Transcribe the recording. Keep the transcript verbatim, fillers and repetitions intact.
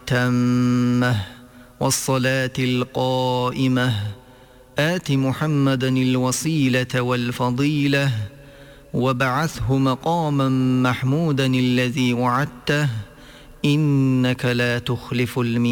التامة والصلاة القائمة آت محمدا الوسيلة والفضيلة وابعثه مقاما محمودا الذي وعدته إنك لا تخلف الميعاد.